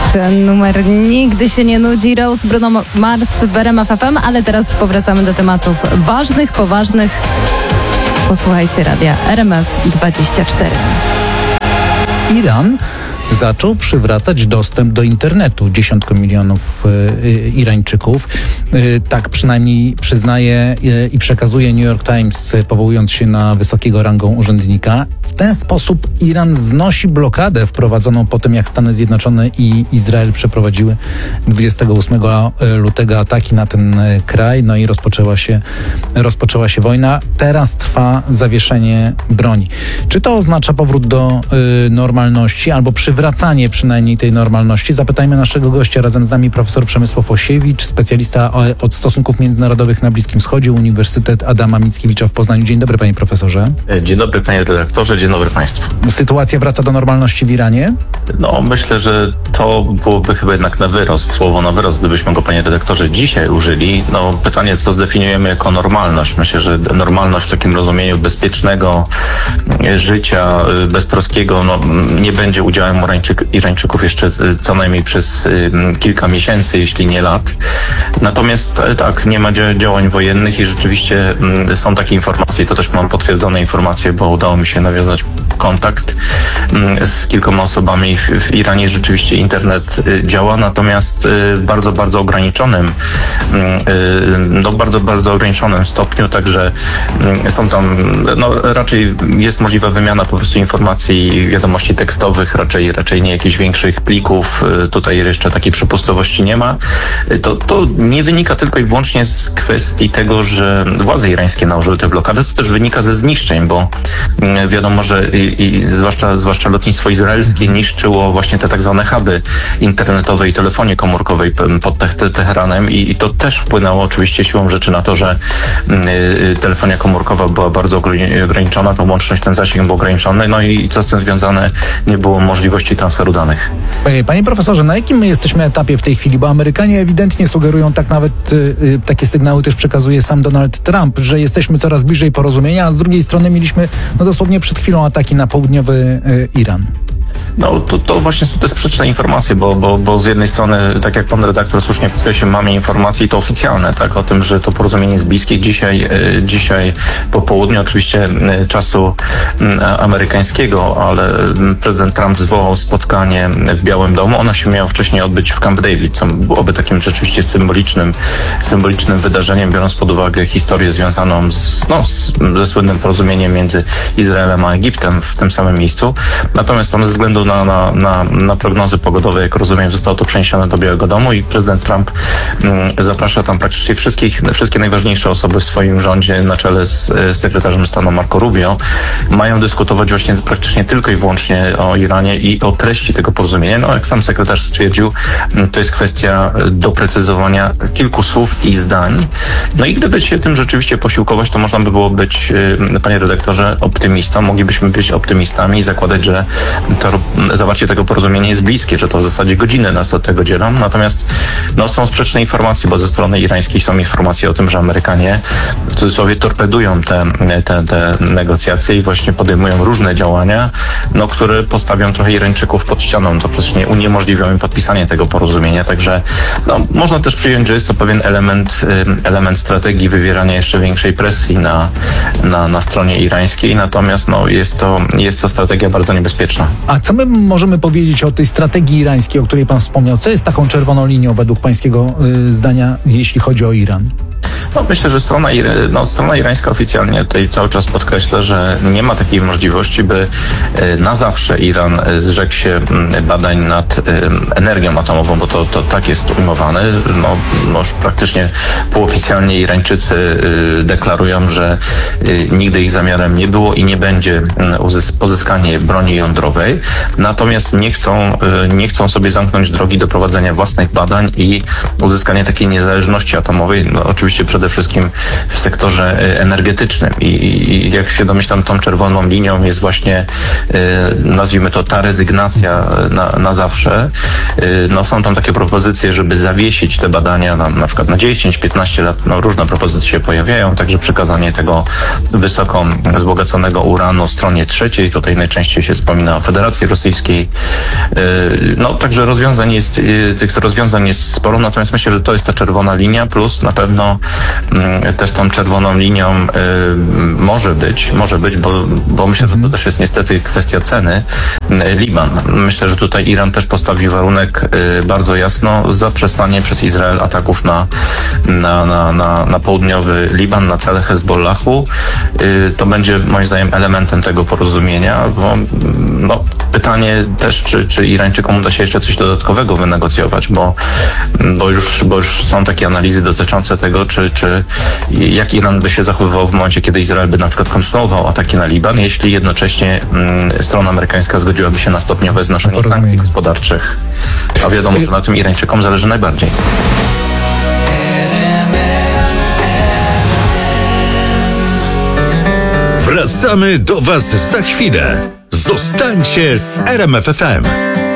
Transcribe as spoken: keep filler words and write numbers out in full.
Ten numer nigdy się nie nudzi. Rose, Bruno Mars, w R M F F M, ale teraz powracamy do tematów ważnych, poważnych. Posłuchajcie radia R M F dwadzieścia cztery. Iran zaczął przywracać dostęp do internetu dziesiątkom milionów y, Irańczyków. Y, tak przynajmniej przyznaje y, i przekazuje New York Times, y, powołując się na wysokiego rangą urzędnika. W ten sposób Iran znosi blokadę wprowadzoną po tym, jak Stany Zjednoczone i Izrael przeprowadziły dwudziestego ósmego lutego ataki na ten y, kraj. No i rozpoczęła się, rozpoczęła się wojna. Teraz trwa zawieszenie broni. Czy to oznacza powrót do y, normalności albo przywracanie wracanie przynajmniej tej normalności? Zapytajmy naszego gościa. Razem z nami profesor Przemysław Osiewicz, specjalista od stosunków międzynarodowych na Bliskim Wschodzie, Uniwersytet Adama Mickiewicza w Poznaniu. Dzień dobry, panie profesorze. Dzień dobry, panie redaktorze, dzień dobry państwu. Sytuacja wraca do normalności w Iranie? No, myślę, że to byłoby chyba jednak na wyrost, słowo na wyrost, gdybyśmy go, panie redaktorze, dzisiaj użyli. No, pytanie, co zdefiniujemy jako normalność. Myślę, że normalność w takim rozumieniu bezpiecznego życia, beztroskiego, no, nie będzie udziałem Irańczyków jeszcze co najmniej przez y, kilka miesięcy, jeśli nie lat. Natomiast tak, nie ma działań wojennych i rzeczywiście y, są takie informacje, to też mam potwierdzone informacje, bo udało mi się nawiązać kontakt y, z kilkoma osobami w, w Iranie. Rzeczywiście internet y, działa, natomiast y, bardzo, bardzo ograniczonym, y, y, no bardzo, bardzo ograniczonym stopniu, także y, są tam, no raczej jest możliwa wymiana po prostu informacji i wiadomości tekstowych, raczej raczej nie jakichś większych plików, tutaj jeszcze takiej przepustowości nie ma. To, to nie wynika tylko i wyłącznie z kwestii tego, że władze irańskie nałożyły tę blokadę, to też wynika ze zniszczeń, bo wiadomo, że i, i zwłaszcza, zwłaszcza lotnictwo izraelskie niszczyło właśnie te tak zwane huby internetowe i telefonii komórkowej pod te, Teheranem i, i to też wpłynęło oczywiście siłą rzeczy na to, że y, telefonia komórkowa była bardzo ograniczona, tą łączność, ten zasięg był ograniczony, no i co z tym związane, nie było możliwości transferu danych. Panie profesorze, na jakim my jesteśmy etapie w tej chwili? Bo Amerykanie ewidentnie sugerują, tak nawet y, y, takie sygnały też przekazuje sam Donald Trump, że jesteśmy coraz bliżej porozumienia, a z drugiej strony mieliśmy no dosłownie przed chwilą ataki na południowy y, Iran. No to, to właśnie są te sprzeczne informacje, bo, bo, bo z jednej strony, tak jak pan redaktor słusznie podkreślił, mamy informacje i to oficjalne, tak, o tym, że to porozumienie jest bliskie. Dzisiaj, e, dzisiaj po południu oczywiście e, czasu e, amerykańskiego, ale prezydent Trump zwołał spotkanie w Białym Domu. Ono się miało wcześniej odbyć w Camp David, co byłoby takim rzeczywiście symbolicznym, symbolicznym wydarzeniem, biorąc pod uwagę historię związaną z, no, z, ze słynnym porozumieniem między Izraelem a Egiptem w tym samym miejscu. Natomiast tam ze względu na, na, na, na prognozy pogodowe, jak rozumiem, zostało to przeniesione do Białego Domu i prezydent Trump mm, zaprasza tam praktycznie wszystkich, wszystkie najważniejsze osoby w swoim rządzie na czele z, z sekretarzem stanu Marco Rubio. Mają dyskutować właśnie praktycznie tylko i wyłącznie o Iranie i o treści tego porozumienia. No jak sam sekretarz stwierdził, to jest kwestia doprecyzowania kilku słów i zdań. No i gdyby się tym rzeczywiście posiłkować, to można by było być, panie redaktorze, optymistą. Moglibyśmy być optymistami i zakładać, że to zawarcie tego porozumienia jest bliskie, że to w zasadzie godziny nas od tego dzielą. Natomiast no, są sprzeczne informacje, bo ze strony irańskiej są informacje o tym, że Amerykanie w cudzysłowie torpedują te, te, te negocjacje i właśnie podejmują różne działania, no, które postawią trochę Irańczyków pod ścianą. To przecież nie uniemożliwią im podpisanie tego porozumienia. Także no, można też przyjąć, że jest to pewien element, element strategii wywierania jeszcze większej presji na, na, na stronie irańskiej. Natomiast no, jest, to, jest to strategia bardzo niebezpieczna. A co my możemy powiedzieć o tej strategii irańskiej, o której pan wspomniał? Co jest taką czerwoną linią według pańskiego y, zdania, jeśli chodzi o Iran? No, myślę, że strona, no, strona irańska oficjalnie tutaj cały czas podkreśla, że nie ma takiej możliwości, by na zawsze Iran zrzekł się badań nad energią atomową, bo to, to tak jest ujmowane. No, no, praktycznie półoficjalnie Irańczycy deklarują, że nigdy ich zamiarem nie było i nie będzie pozyskanie broni jądrowej. Natomiast nie chcą, nie chcą sobie zamknąć drogi do prowadzenia własnych badań i uzyskania takiej niezależności atomowej. No, oczywiście oczywiście przede wszystkim w sektorze energetycznym. I, i jak się domyślam, tą czerwoną linią jest właśnie, nazwijmy to, ta rezygnacja na, na zawsze. No, są tam takie propozycje, żeby zawiesić te badania na, na przykład na dziesięć piętnaście lat. No, różne propozycje się pojawiają, także przekazanie tego wysoko wzbogaconego uranu stronie trzeciej. Tutaj najczęściej się wspomina o Federacji Rosyjskiej. No, także rozwiązań jest, tych rozwiązań jest sporo, natomiast myślę, że to jest ta czerwona linia, plus na pewno też tą czerwoną linią może być, może być, bo, bo myślę, że to też jest niestety kwestia ceny. Liban. Myślę, że tutaj Iran też postawi warunek bardzo jasno zaprzestanie przez Izrael ataków na, na, na, na, na południowy Liban, na cele Hezbollahu. To będzie moim zdaniem elementem tego porozumienia, bo no, pytanie też, czy, czy Irańczykom uda się jeszcze coś dodatkowego wynegocjować, bo, bo, już, bo już są takie analizy dotyczące tego, czy, czy jak Iran by się zachowywał w momencie, kiedy Izrael by na przykład kontynuował ataki na Liban, jeśli jednocześnie mm, strona amerykańska zgodziłaby się na stopniowe znoszenie sankcji gospodarczych. A wiadomo, że na tym Irańczykom zależy najbardziej. Wracamy do Was za chwilę. Zostańcie z R M F F M.